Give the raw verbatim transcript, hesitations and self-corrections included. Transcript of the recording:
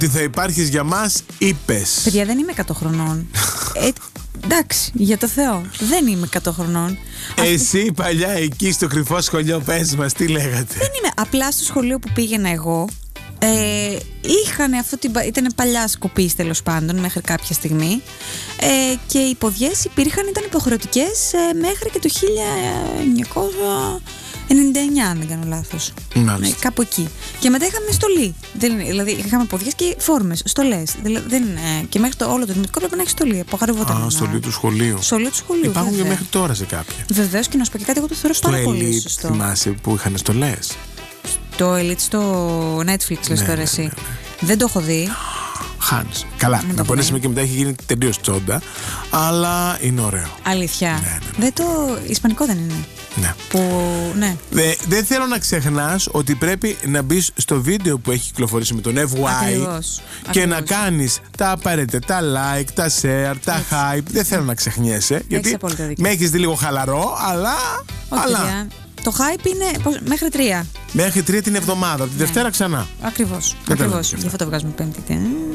Τι θα υπάρχεις για μας, είπες. Παιδιά, δεν είμαι εκατό χρονών. ε, εντάξει, για το Θεό, δεν είμαι εκατό χρονών. Εσύ Αυτή... παλιά εκεί στο κρυφό σχολείο, πες μας, τι λέγατε. Δεν είμαι. Απλά στο σχολείο που πήγαινα εγώ, ε, είχαν αυτό την, ήταν παλιά σκοπής τέλος πάντων μέχρι κάποια στιγμή, ε, και οι ποδιές υπήρχαν, ήταν υποχρεωτικές ε, μέχρι και το χίλια εννιακόσια ενενήντα εννιά, αν δεν κάνω λάθος. Ναι, κάπου εκεί. Και μετά είχαμε στολή. Δηλαδή είχαμε ποδιές και φόρμες, στολές. Δηλαδή, ε, και μέχρι το όλο το δημοτικό πρέπει να έχει στολή. Απογαρευόταν. Α, στολή του σχολείου. Στολή του σχολείου. Υπάρχουν βέβαια και μέχρι τώρα σε κάποια. Βεβαίως, και να σου πω και κάτι, εγώ το θεωρώ πάρα πολύ σωστό. Θυμάσαι που είχαν στολές. Το Elite στο Netflix, λες ναι, τώρα ναι, εσύ. Ναι, ναι. Δεν το έχω δει. Χάνεις. Καλά, να πω ένα σημείο και μετά έχει γίνει τελείως τσόντα, αλλά είναι ωραίο. Αλήθεια. Ναι, ναι, ναι. Δεν το... Ισπανικό δεν είναι. Ναι. Που... ναι. Δε, δεν θέλω να ξεχνάς ότι πρέπει να μπεις στο βίντεο που έχει κυκλοφορήσει με τον εφ γουάι. Ακριβώς. Και Ακριβώς. να κάνεις τα απαραίτητα, τα like, τα share, τα έτσι. hype. Δεν θέλω να ξεχνιέσαι. Έχεις γιατί με έχεις δει λίγο χαλαρό, αλλά. Όχι, αλλά... παιδιά. Το hype είναι πώς, μέχρι τρία. Μέχρι τρία την εβδομάδα. Τη ναι. Δευτέρα ξανά. Ακριβώς. Ακριβώς. Γι' αυτό το βγάζουμε Πέμπτη.